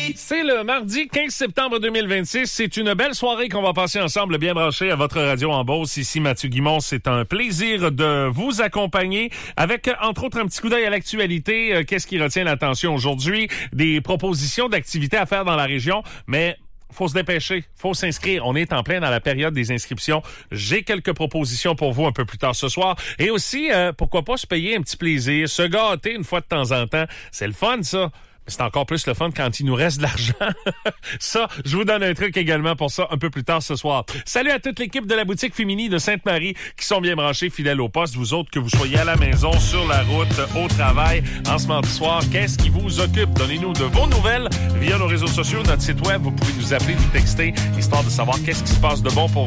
C'est le mardi 15 septembre 2026. C'est une belle soirée qu'on va passer ensemble, bien branchée à votre radio en Beauce. Ici Mathieu Guimond. C'est un plaisir de vous accompagner avec, entre autres, un petit coup d'œil à l'actualité. Qu'est-ce qui retient l'attention aujourd'hui? Des propositions d'activités à faire dans la région, mais faut se dépêcher, faut s'inscrire. On est en plein dans la période des inscriptions. J'ai quelques propositions pour vous un peu plus tard ce soir. Et aussi, pourquoi pas se payer un petit plaisir, se gâter une fois de temps en temps. C'est le fun, ça. C'est encore plus le fun quand il nous reste de l'argent. Ça, je vous donne un truc également pour ça un peu plus tard ce soir. Salut à toute l'équipe de la boutique Féminine de Sainte-Marie qui sont bien branchés, fidèles au poste. Vous autres, que vous soyez à la maison, sur la route, au travail, en ce mardi soir, qu'est-ce qui vous occupe? Donnez-nous de vos nouvelles via nos réseaux sociaux, notre site web. Vous pouvez nous appeler, nous texter, histoire de savoir qu'est-ce qui se passe de bon pour